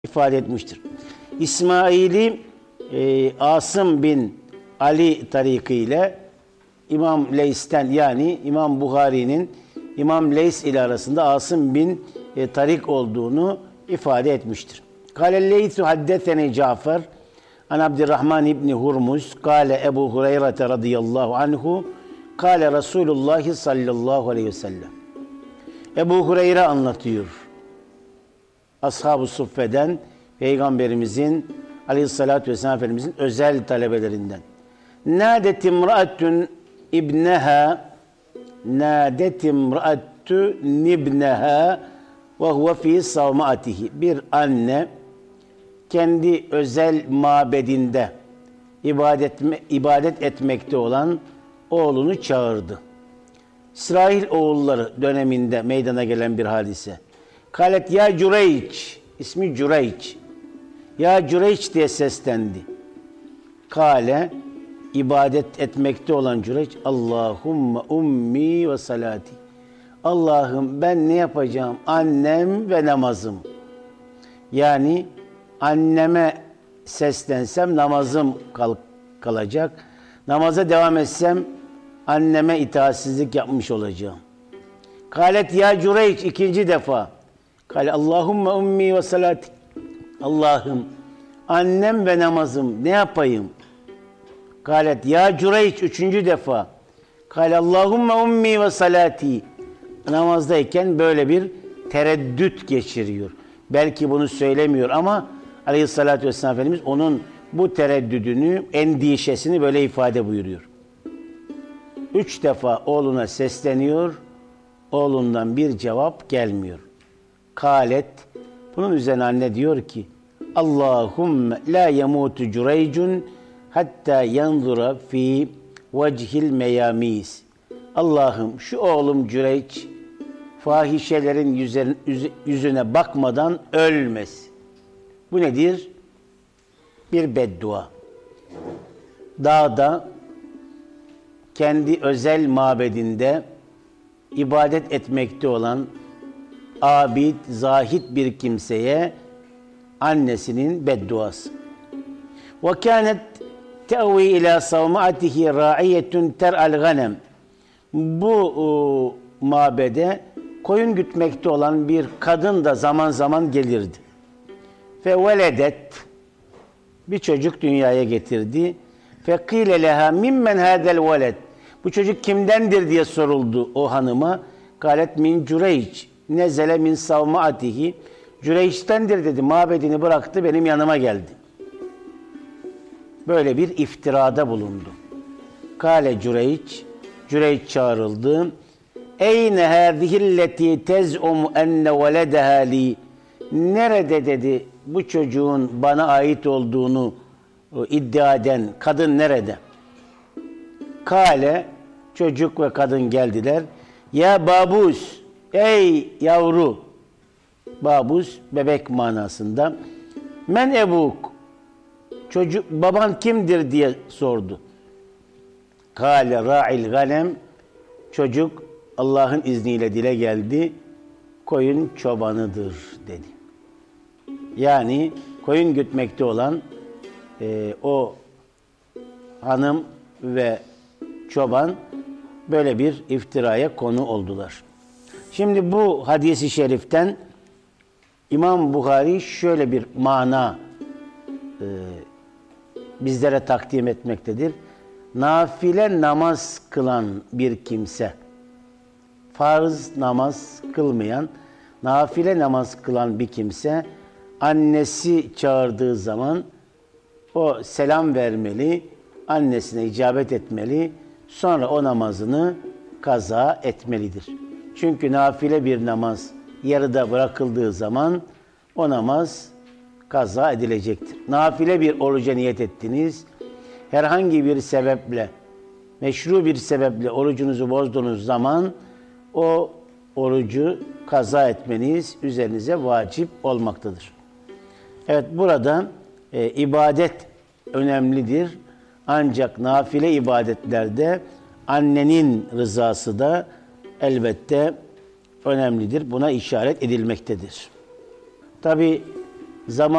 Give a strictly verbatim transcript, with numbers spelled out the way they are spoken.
ifade etmiştir. İsmail'i e, Asım bin Ali tarikı ile İmam Leys'ten, yani İmam Buhari'nin İmam Leys ile arasında Asım bin e, Tarik olduğunu ifade etmiştir. Kâle Leythu haddetheni Cafer an Abdurrahman İbni Hurmuz kâle Ebu Hureyre radıyallahu anhu kâle Resulullah sallallahu aleyhi ve sellem. Ebu Hureyre anlatıyor. Ashab-ı Suffe'den, Peygamberimizin aleyhissalatü vesselam Efendimizin özel talebelerinden. Nâdet imra'atun ibneha nâdet imra'atun ibneha ve huve fî savmâtihi. Bir anne kendi özel mabedinde ibadet, ibadet etmekte olan oğlunu çağırdı. İsrail oğulları döneminde meydana gelen bir hadise. Kalet ya Cüreyç, ismi Cüreyç. Ya Cüreyç diye seslendi. Kale, ibadet etmekte olan Cüreyç, Allahümme ummi ve salati. Allah'ım ben ne yapacağım? Annem ve namazım. Yani anneme seslensem namazım kal kalacak. Namaza devam etsem anneme itaatsizlik yapmış olacağım. Kalet ya Cüreyç, ikinci defa. Kale Allahümme ummi ve salati. Allah'ım annem ve namazım ne yapayım? Kalet ya Cüreyç, üçüncü defa. Kale Allahümme ummi ve salati. Namazdayken böyle bir tereddüt geçiriyor. Belki bunu söylemiyor ama aleyhissalatü vesselam Efendimiz onun bu tereddüdünü, endişesini böyle ifade buyuruyor. Üç defa oğluna sesleniyor, oğlundan bir cevap gelmiyor. Kalet, bunun üzerine anne diyor ki, Allahümme la yemutu Cüreycun hatta yanzura fi vechil meyamis. Allah'ım şu oğlum Cüreyç fahişelerin yüzüne bakmadan ölmez. Bu nedir? Bir beddua. Dağda kendi özel mabedinde ibadet etmekte olan abid, zahid bir kimseye annesinin bedduası. Ve kânet te'vi ilâ savmâtihi râiyetun ter'al ghanem. Bu o, mabede koyun gütmekte olan bir kadın da zaman zaman gelirdi. Fe veledet, bir çocuk dünyaya getirdi. Fe kîle leha mimmen hâzel veled. Bu çocuk kimdendir diye soruldu o hanıma. Kâlet min Cüreyç. Nezele min savmaatihi. Cüreyç'tendir dedi. Mabedini bıraktı, benim yanıma geldi. Böyle bir iftirada bulundu. Kale Cüreyç. Cüreyç çağrıldı. Eyne hâzihilleti tez'umu enne veledeha li. Nerede dedi bu çocuğun bana ait olduğunu iddia eden kadın nerede? Kale, çocuk ve kadın geldiler. Ya babus, ey yavru. Babus bebek manasında. Men ebuk. Çocuk baban kimdir diye sordu. Kale ra'il ganem. Çocuk Allah'ın izniyle dile geldi. Koyun çobanıdır dedi. Yani koyun gütmekte olan e, o hanım ve çoban böyle bir iftiraya konu oldular. Şimdi bu hadis-i şeriften İmam Buhari şöyle bir mana e, bizlere takdim etmektedir. Nafile namaz kılan bir kimse, farz namaz kılmayan, nafile namaz kılan bir kimse, annesi çağırdığı zaman o selam vermeli, annesine icabet etmeli, sonra o namazını kaza etmelidir. Çünkü nafile bir namaz yarıda bırakıldığı zaman o namaz kaza edilecektir. Nafile bir oruca niyet ettiniz, herhangi bir sebeple, meşru bir sebeple orucunuzu bozduğunuz zaman o orucu kaza etmeniz üzerinize vacip olmaktadır. Evet, burada e, ibadet önemlidir. Ancak nafile ibadetlerde annenin rızası da elbette önemlidir. Buna işaret edilmektedir. Tabi zaman